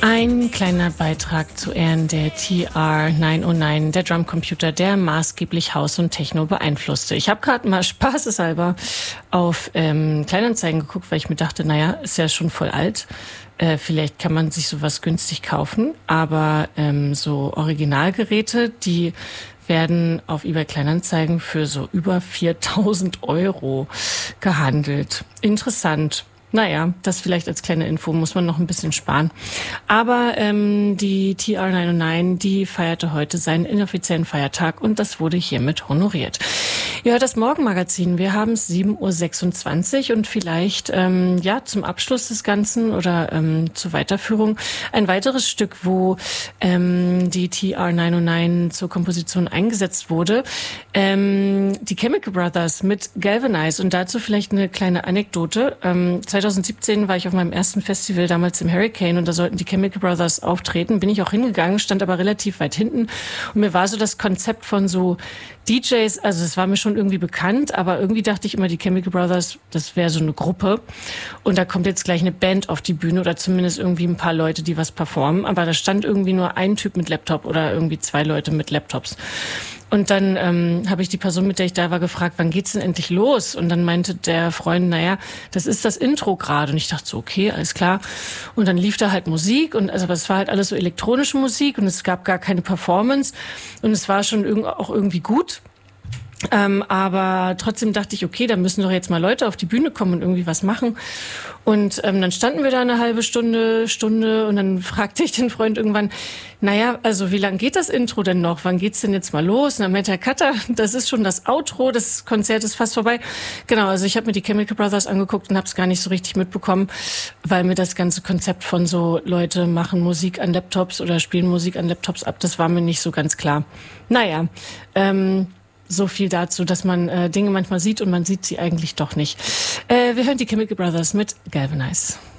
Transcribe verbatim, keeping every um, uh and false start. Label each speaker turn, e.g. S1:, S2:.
S1: Ein kleiner Beitrag zu Ehren der T R neunhundertneun, der Drumcomputer, der maßgeblich House und Techno beeinflusste. Ich habe gerade mal spaßeshalber auf ähm, Kleinanzeigen geguckt, weil ich mir dachte, naja, ist ja schon voll alt. Äh, vielleicht kann man sich sowas günstig kaufen. Aber ähm, so Originalgeräte, die werden auf eBay Kleinanzeigen für so über viertausend Euro gehandelt. Interessant. Naja, das vielleicht als kleine Info, muss man noch ein bisschen sparen. Aber ähm, die T R neunhundertneun, die feierte heute seinen inoffiziellen Feiertag und das wurde hiermit honoriert. Ihr hört das Morgenmagazin, wir haben es sieben Uhr sechsundzwanzig und vielleicht ähm, ja zum Abschluss des Ganzen oder ähm, zur Weiterführung ein weiteres Stück, wo ähm, die T R neunhundertneun zur Komposition eingesetzt wurde. Ähm, die Chemical Brothers mit Galvanize und dazu vielleicht eine kleine Anekdote. Ähm, zweitausendsiebzehn war ich auf meinem ersten Festival, damals im Hurricane, und da sollten die Chemical Brothers auftreten. Bin ich auch hingegangen, stand aber relativ weit hinten. Und mir war so das Konzept von so D Js, also es war mir schon irgendwie bekannt, aber irgendwie dachte ich immer, die Chemical Brothers, das wäre so eine Gruppe. Und da kommt jetzt gleich eine Band auf die Bühne oder zumindest irgendwie ein paar Leute, die was performen. Aber da stand irgendwie nur ein Typ mit Laptop oder irgendwie zwei Leute mit Laptops. Und dann ähm, habe ich die Person, mit der ich da war, gefragt, wann geht's denn endlich los? Und dann meinte der Freund, naja, das ist das Intro gerade. Und ich dachte so, okay, alles klar. Und dann lief da halt Musik und also, aber es war halt alles so elektronische Musik und es gab gar keine Performance und es war schon irg- auch irgendwie gut. Ähm, aber trotzdem dachte ich, okay, da müssen doch jetzt mal Leute auf die Bühne kommen und irgendwie was machen. Und ähm, dann standen wir da eine halbe Stunde, Stunde und dann fragte ich den Freund irgendwann, naja, also wie lange geht das Intro denn noch? Wann geht's denn jetzt mal los? Und dann meinte der Cutter, das ist schon das Outro, das Konzert ist fast vorbei. Genau, also ich habe mir die Chemical Brothers angeguckt und habe es gar nicht so richtig mitbekommen, weil mir das ganze Konzept von so Leute machen Musik an Laptops oder spielen Musik an Laptops ab, das war mir nicht so ganz klar. Naja, ähm... So viel dazu, dass man äh, Dinge manchmal sieht und man sieht sie eigentlich doch nicht. Äh, wir hören die Chemical Brothers mit Galvanize.